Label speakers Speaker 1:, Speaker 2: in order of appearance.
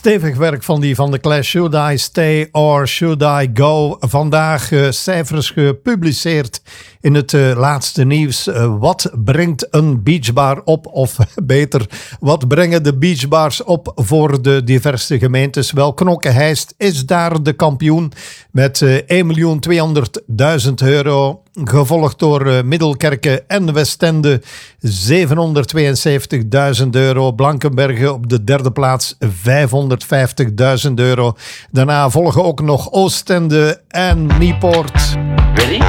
Speaker 1: Stevig werk van die van de Clash. Should I Stay or Should I Go? Vandaag cijfers gepubliceerd in het laatste nieuws. Wat brengt een beachbar op? Of beter, wat brengen de beachbars op voor de diverse gemeentes? Wel, Knokke-Heist is daar de kampioen met 1.200.000 euro. Gevolgd door Middelkerke en Westende 772.000 euro. Blankenberge op de derde plaats 550.000 euro. Daarna volgen ook nog Oostende en Niepoort.
Speaker 2: Ready?